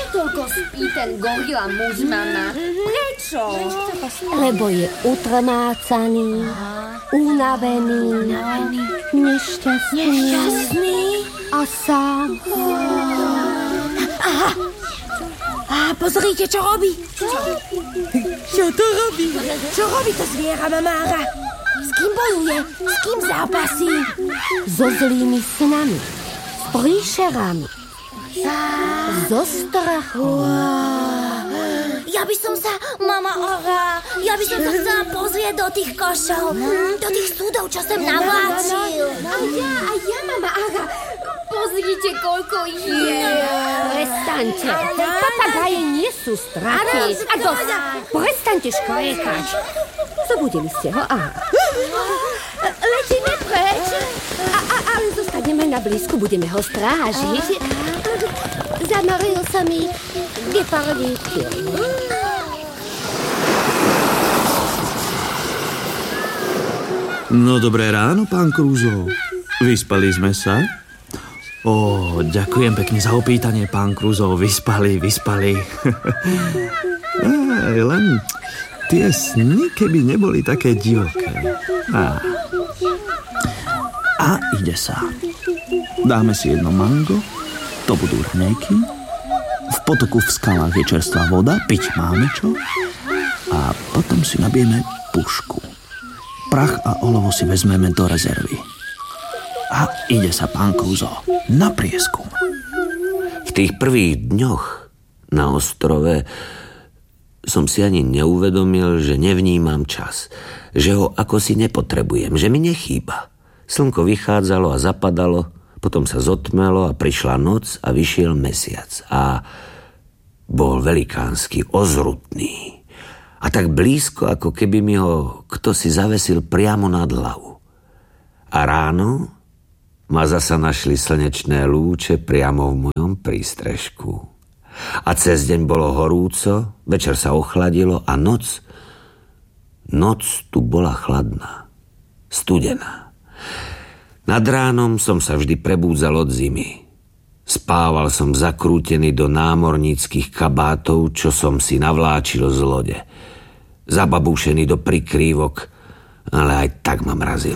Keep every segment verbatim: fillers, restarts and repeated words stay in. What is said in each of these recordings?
Prečo toľko spí ten gorila muž, mama? Prečo? Lebo je utrmácaný, unavený, nešťastný, Nešťastný? a sám. Aha. Á, pozrite, čo robí. Čo to robí? Čo robí to zviera, mamára? S kým bojuje? S kým zápasí? So zlými snami, s príšerami, zo strachu. Ja by som sa, mama Ora, ja by som sa chcela pozrieť do tých košov, do tých súdov, čo sem navláčil. A ja, a ja, mama Ora. Pozrite, koľko ich je. Prestaňte, papagáje nie sú strachy. A dosť, prestaňte škriekať. Zobudili ste ho, aha. Letíme preč. A, a, ale zostaneme na blízku, budeme ho strážiť. Zanoril sa mi vyparlíky. No dobré ráno, pán Krúzo. Vyspali sme sa? Ó, ďakujem pekne za opýtanie, pán Krúzo. Vyspali, vyspali. Ej, len tie sny, keby neboli také divoké. Á. A ide sa. Dáme si jedno mango, to budú raňajky. V potoku v skalách je čerstvá voda, piť máme čo. A potom si nabijeme pušku. Prach a olovo si vezmeme do rezervy. A ide sa, pán Krúzo, na prieskum. V tých prvých dňoch na ostrove som si ani neuvedomil, že nevnímam čas, že ho ako si nepotrebujem, že mi nechýba. Slnko vychádzalo a zapadalo, potom sa zotmelo a prišla noc a vyšiel mesiac. A bol velikánsky, ozrutný. A tak blízko, ako keby mi ho kto si zavesil priamo nad hlavu. A ráno ma zasa našli slnečné lúče priamo v mojom prístrežku. A cez deň bolo horúco, večer sa ochladilo a noc, noc tu bola chladná, studená. Nad ránom som sa vždy prebúdzal od zimy. Spával som zakrútený do námorníckych kabátov, čo som si navláčil z lode. Zababúšený do prikrývok, ale aj tak ma mrazilo.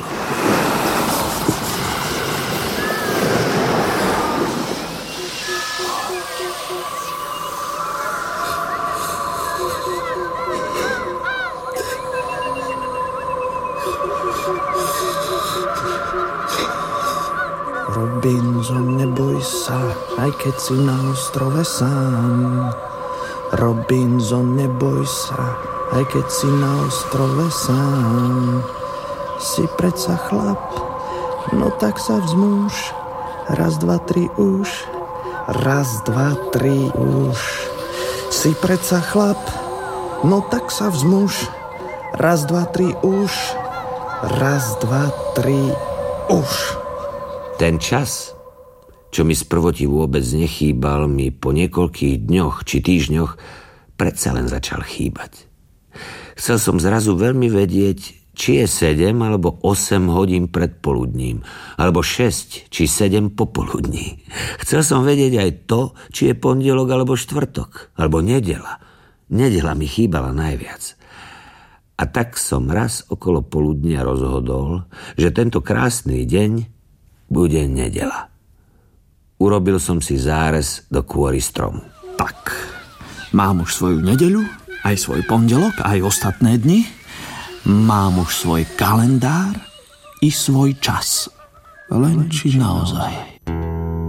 Robinson, neboj sa, aj keď si na ostrove sám. Robinson, neboj sa, aj keď si na ostrove sám. Si predsa chlap, no tak sa vzmúž. Raz, dva, tri už. Raz, dva, tri už. Si predsa chlap, no tak sa vzmúž. Raz, dva, tri už. Raz, dva, tri už. Ten čas, čo mi sprvoti vôbec nechýbal, mi po niekoľkých dňoch či týždňoch predsa len začal chýbať. Chcel som zrazu veľmi vedieť, či je sedem alebo osem hodín pred poludním, alebo šesť či sedem popoludní. Chcel som vedieť aj to, či je pondelok alebo štvrtok, alebo nedeľa. Nedeľa mi chýbala najviac. A tak som raz okolo poludnia rozhodol, že tento krásny deň bude nedeľa. Urobil som si zárez do kôry stromu. Tak, mám už svoju nedeľu, aj svoj pondelok, aj ostatné dni. Mám už svoj kalendár i svoj čas. Len či naozaj.